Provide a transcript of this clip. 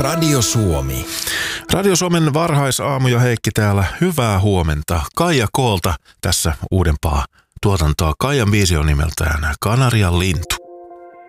Radio Suomi. Radio Suomen varhaisaamu ja Heikki täällä. Hyvää huomenta. Kaija Koolta tässä uudempaa tuotantoa. Kaijan biisi on nimeltään Kanarian lintu.